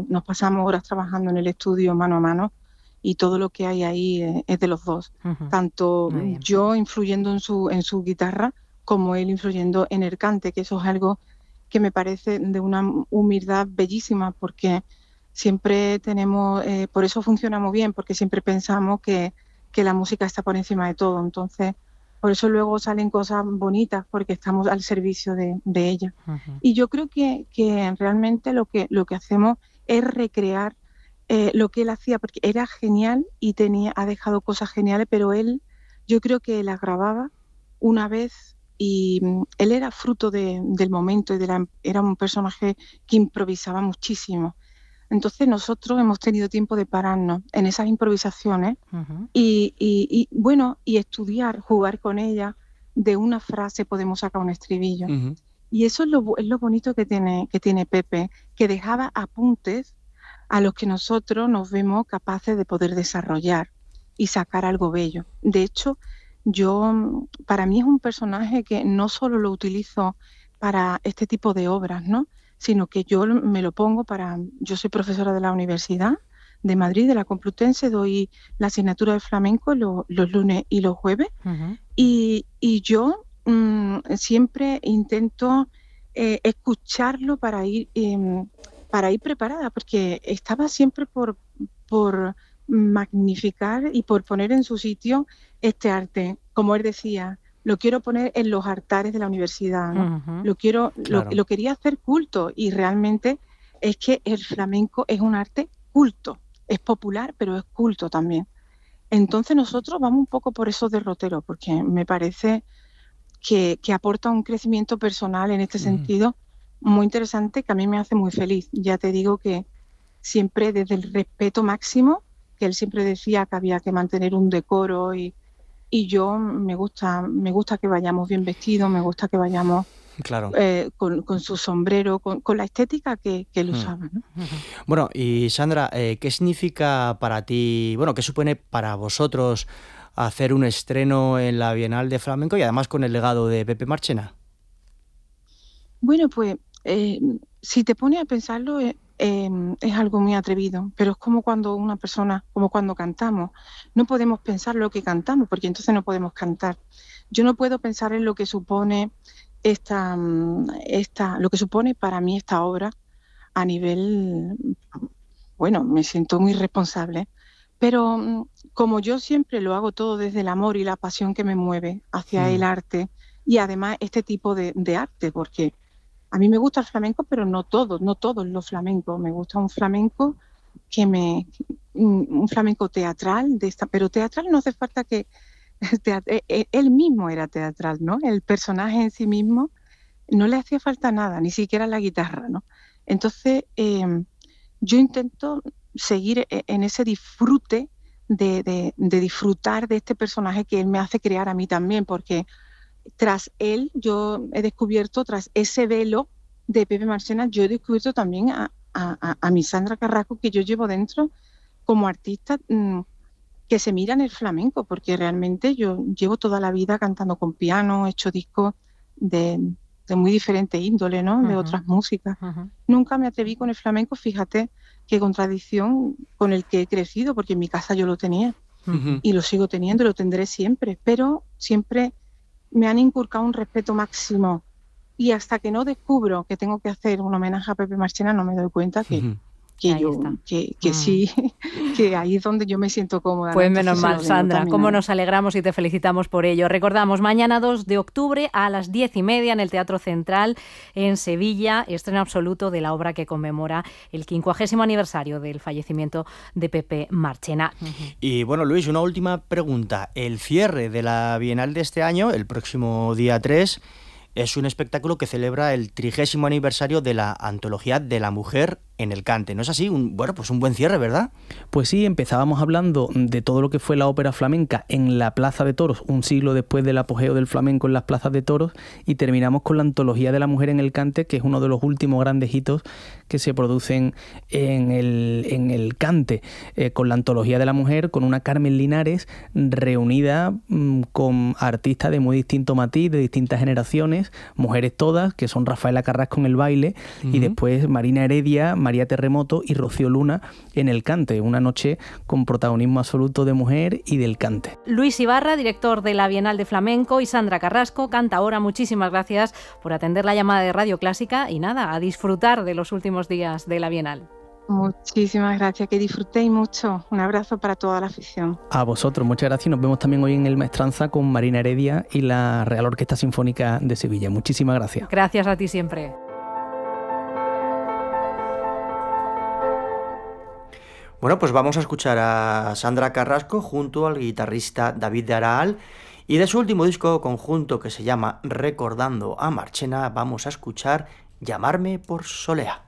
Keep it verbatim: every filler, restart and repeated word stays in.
nos pasamos horas trabajando en el estudio mano a mano y todo lo que hay ahí es, es de los dos. Uh-huh. Tanto yo influyendo en su, en su guitarra como él influyendo en el cante, que eso es algo que me parece de una humildad bellísima, porque siempre tenemos, eh, por eso funcionamos bien, porque siempre pensamos que, que la música está por encima de todo. Entonces, por eso luego salen cosas bonitas, porque estamos al servicio de, de ella. Uh-huh. Y yo creo que, que realmente lo que, lo que hacemos es recrear eh, lo que él hacía, porque era genial y tenía, ha dejado cosas geniales, pero él, yo creo que las grababa una vez y um, él era fruto de, del momento y de la, era un personaje que improvisaba muchísimo. Entonces nosotros hemos tenido tiempo de pararnos en esas improvisaciones uh-huh. y, y, y bueno, y estudiar, jugar con ella. De una frase podemos sacar un estribillo. Uh-huh. Y eso es lo, es lo bonito que tiene, que tiene Pepe, que dejaba apuntes a los que nosotros nos vemos capaces de poder desarrollar y sacar algo bello. De hecho, yo, para mí es un personaje que no solo lo utilizo para este tipo de obras, ¿no?, sino que yo me lo pongo para... Yo soy profesora de la Universidad de Madrid, de la Complutense, doy la asignatura de flamenco los, los lunes y los jueves, uh-huh. y, y yo mmm, siempre intento eh, escucharlo para ir, eh, para ir preparada, porque estaba siempre por, por magnificar y por poner en su sitio este arte. Como él decía, lo quiero poner en los altares de la universidad, ¿no? Uh-huh. Lo quiero, claro. lo, lo quería hacer culto, y realmente es que el flamenco es un arte culto, es popular, pero es culto también. Entonces nosotros vamos un poco por esos derroteros, porque me parece que, que aporta un crecimiento personal en este uh-huh. sentido muy interesante, que a mí me hace muy feliz. Ya te digo que siempre desde el respeto máximo, que él siempre decía que había que mantener un decoro, y Y yo me gusta, me gusta que vayamos bien vestidos, me gusta que vayamos claro. eh, con, con su sombrero, con, con la estética que, que él usaba, ¿no? Bueno, y Sandra, eh, ¿qué significa para ti, bueno, qué supone para vosotros hacer un estreno en la Bienal de Flamenco y además con el legado de Pepe Marchena? Bueno, pues eh, si te pones a pensarlo, eh, eh, es algo muy atrevido, pero es como cuando una persona, como cuando cantamos, no podemos pensar lo que cantamos, porque entonces no podemos cantar. Yo no puedo pensar en lo que supone esta, esta, lo que supone para mí esta obra a nivel, bueno, me siento muy responsable, pero como yo siempre lo hago todo desde el amor y la pasión que me mueve hacia mm. el arte, y además este tipo de, de arte, porque a mí me gusta el flamenco, pero no todo, no todo es lo flamenco. Me gusta un flamenco que me, un flamenco teatral, de esta, pero teatral no hace falta que, teatro, él mismo era teatral, ¿no? El personaje en sí mismo no le hacía falta nada, ni siquiera la guitarra, ¿no? Entonces, eh, yo intento seguir en ese disfrute de, de, de disfrutar de este personaje que él me hace crear a mí también, porque tras él, yo he descubierto, tras ese velo de Pepe Marchena, yo he descubierto también a, a, a mi Sandra Carrasco, que yo llevo dentro como artista mmm, que se mira en el flamenco, porque realmente yo llevo toda la vida cantando con piano, he hecho discos de, de muy diferente índole, ¿no? Uh-huh. De otras músicas. Uh-huh. Nunca me atreví con el flamenco, fíjate qué contradicción con el que he crecido, porque en mi casa yo lo tenía uh-huh. y lo sigo teniendo y lo tendré siempre, pero siempre me han inculcado un respeto máximo, y hasta que no descubro que tengo que hacer un homenaje a Pepe Marchena no me doy cuenta que, uh-huh. que, yo, que, que uh-huh. sí, que ahí es donde yo me siento cómoda. Pues ¿no? menos mal, Sandra, cómo nos alegramos y te felicitamos por ello. Recordamos, mañana dos de octubre a las diez y media en el Teatro Central en Sevilla, estreno absoluto de la obra que conmemora el quincuagésimo aniversario del fallecimiento de Pepe Marchena. Uh-huh. Y bueno, Luis, una última pregunta. El cierre de la Bienal de este año, el próximo día tres, es un espectáculo que celebra el trigésimo aniversario de la Antología de la Mujer en el Cante. ¿No es así? Un, bueno, pues un buen cierre, ¿verdad? Pues sí, empezábamos hablando de todo lo que fue la ópera flamenca en la Plaza de Toros, un siglo después del apogeo del flamenco en las plazas de toros, y terminamos con la Antología de la Mujer en el Cante, que es uno de los últimos grandes hitos que se producen en el, en el cante, eh, con la Antología de la Mujer, con una Carmen Linares reunida mmm, con artistas de muy distinto matiz, de distintas generaciones, mujeres todas, que son Rafaela Carrasco en el baile, uh-huh. y después Marina Heredia, María Terremoto y Rocío Luna en el cante, una noche con protagonismo absoluto de mujer y del cante. Luis Ibarra, director de la Bienal de Flamenco, y Sandra Carrasco, cantaora, muchísimas gracias por atender la llamada de Radio Clásica y nada, a disfrutar de los últimos días de la Bienal. Muchísimas gracias, que disfrutéis mucho. Un abrazo para toda la afición. A vosotros, muchas gracias. Nos vemos también hoy en el Maestranza con Marina Heredia y la Real Orquesta Sinfónica de Sevilla. Muchísimas gracias. Gracias a ti siempre. Bueno, pues vamos a escuchar a Sandra Carrasco junto al guitarrista David de Araal, y de su último disco conjunto que se llama Recordando a Marchena vamos a escuchar Llamarme por Solea.